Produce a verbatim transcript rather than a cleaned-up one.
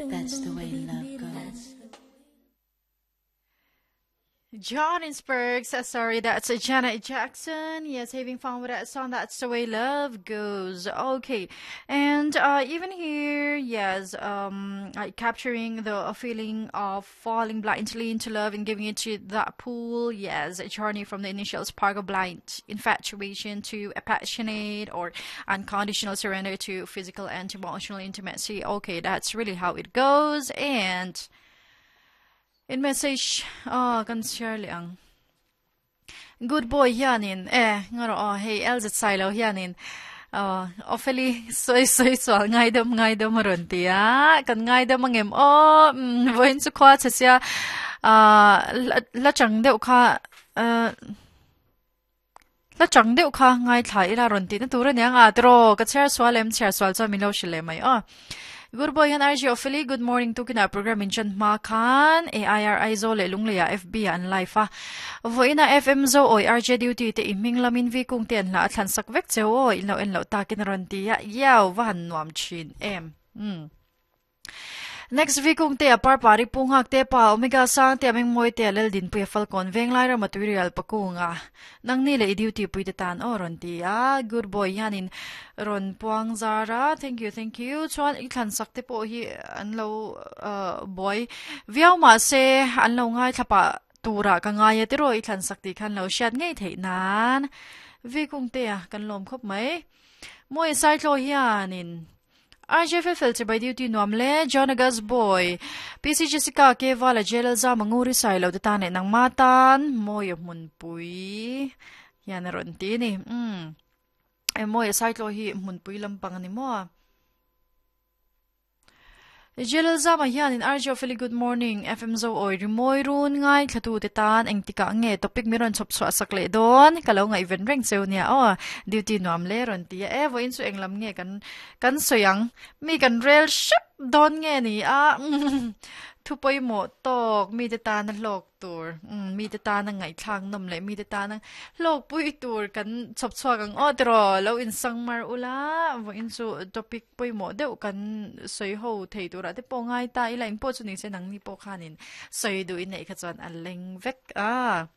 That's the way love goes. Johannesburg, so sorry, that's a Janet Jackson. Yes, having fun with that song. That's the way love goes. Okay, and uh, even here, yes, um, like capturing the uh, feeling of falling blindly into love and giving it to that pool. Yes, a journey from the initial spark of blind infatuation to a passionate or unconditional surrender to physical and emotional intimacy. Okay, that's really how it goes. And in message, ah, kan share liang. Good boy hianin. Eh, ngaro oh, hey, Elzit Silo hianin. Oh, awfully soy soy swal ngay dam ngay dam maron tiya. Kan ngay dam mangem oh, voin su kwa chasya ah la chang deu kha uh la chang deu kha ngay thai la ron ti na tura niang a tro ka char swalem char swal cha milo shile mai oh. Good boy yan R J Ophelie. Good morning to kina program in Chant Makan. A I R I zo le lung le ya F B an life ha. Voina F M zo oi R J duty te iming lamin vi kung tian la atlan sak vek che oi lo en lo ta kin ron ti ya yaw van nuam chin em. Hmm. Next week kung te apar pari pung hak te pa omega sang te aming moy te alel din pu falcon veng lai ra material pa kunga nang ni le duty pu te tan oron ti a good boy yanin ron puang zara thank you thank you chuan ikhan sak te po hi an lo uh, boy viau ma se an lo ngai thapa tura ka ngai te ro ikhan sak ti khan lo shat ngai thei nan vi kung te a kan lom khop mai moy sai tlo hianin R J F F by duty nuamle John Agas boy P C Jessica ke wala jelal za manguri sailo detane ng matan moy mun pui yan ron tini mm e moy saitlo hi mun pui lampang ni mo Jelal za ma yan in R J Ophelie good morning F M zo oi rimoy run ngai thatu tetan eng tika nge topic miron chop so sakle don kalo nga event ring seu nia oh duty nuamle ron ti e vo in su englam nge kan kan soyang mi kan rel ship don nge ni a thupoi mo tok mi te ta na lok tur mi te ta na ngai thang nam le mi te ta na lok pui tur kan chop chwa kang odro lo in sangmar ula vo in su topic poi mo deu kan soi ho thei tur ate po ngai ta ila in po chu ni se nang ni po khanin soi du in nei kha chan an leng vek a